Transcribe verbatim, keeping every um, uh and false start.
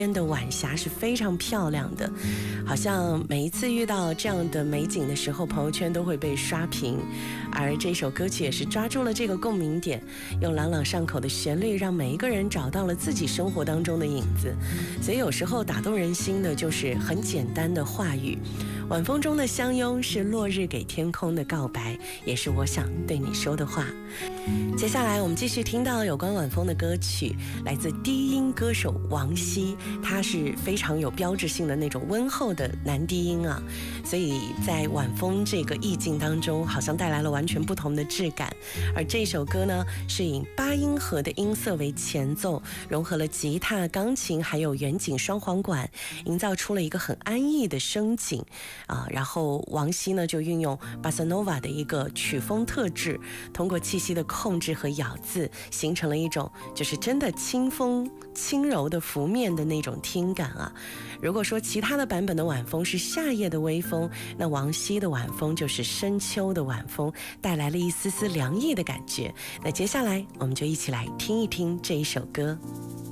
边的晚霞是非常漂亮的，好像每一次遇到这样的美景的时候，朋友圈都会被刷屏。而这首歌曲也是抓住了这个共鸣点，用朗朗上口的旋律，让每一个人找到了自己生活当中的影子。所以有时候打动人心的就是很简单的话语。晚风中的相拥是落日给天空的告白，也是我想对你说的话。接下来我们继续听到有关晚风的歌曲，来自低音歌手王晰，他是非常有标志性的那种温厚的男低音啊，所以在晚风这个意境当中，好像带来了完全不同的质感。而这首歌呢，是以八音盒的音色为前奏，融合了吉他、钢琴还有远景双簧管，营造出了一个很安逸的声景啊。然后王晰呢就运用巴萨诺瓦的一个曲风特质，通过气息的控制和咬字，形成了一种就是真的清风轻柔的拂面的那种听感啊。如果说其他的版本的晚风是夏夜的微风，那王晰的晚风就是深秋的晚风，带来了一丝丝凉意的感觉。那接下来我们就一起来听一听这一首歌。